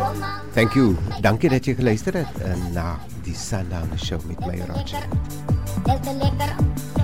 Thank you. Dankie dat jy geluister het na die Sundown Show met my Roger. Desde lekker